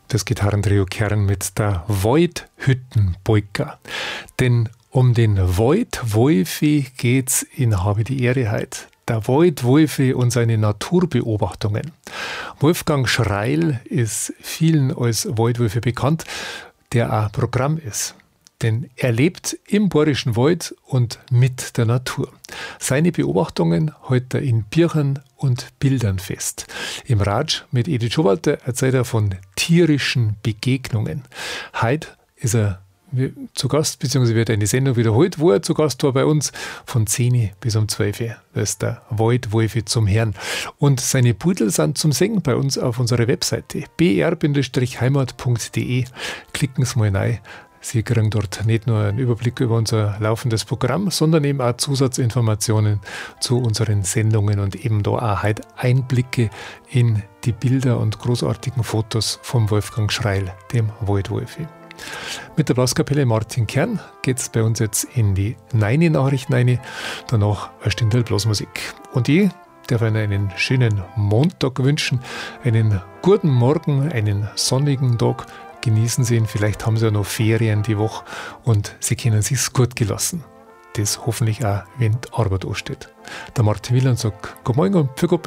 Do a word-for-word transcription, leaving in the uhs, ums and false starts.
das Gitarrentrio Kern mit der Waldhüttenpolka. Denn um den Waldwolfi geht's in Habe die Ehre heut. Der Waldwolfi und seine Naturbeobachtungen. Wolfgang Schreil ist vielen als Waldwolfi bekannt, der auch Programm ist. Denn er lebt im Bayerischen Wald und mit der Natur. Seine Beobachtungen hält er in Büchern und Bildern fest. Im Ratsch mit Edith Schowalter erzählt er von tierischen Begegnungen. Heute ist er zu Gast, beziehungsweise wird eine Sendung wiederholt, wo er zu Gast war bei uns von zehn bis um zwölf Uhr. Das ist der Waldwolfi zum Herrn. Und seine Pudel sind zum Singen bei uns auf unserer Webseite b r heimat punkt d e. Klicken Sie mal rein. Sie kriegen dort nicht nur einen Überblick über unser laufendes Programm, sondern eben auch Zusatzinformationen zu unseren Sendungen und eben da auch halt Einblicke in die Bilder und großartigen Fotos vom Wolfgang Schreil, dem Waldwolfi. Mit der Blaskapelle Martin Kern geht es bei uns jetzt in die Neine-Nachrichten rein, danach eine Stunde Blasmusik. Und ich darf Ihnen einen schönen Montag wünschen, einen guten Morgen, einen sonnigen Tag. Genießen Sie ihn, vielleicht haben Sie ja noch Ferien die Woche und Sie können sich's gut gelassen. Das hoffentlich auch, wenn die Arbeit ansteht. Der Martin Wieland sagt, Guten Morgen und für Gott.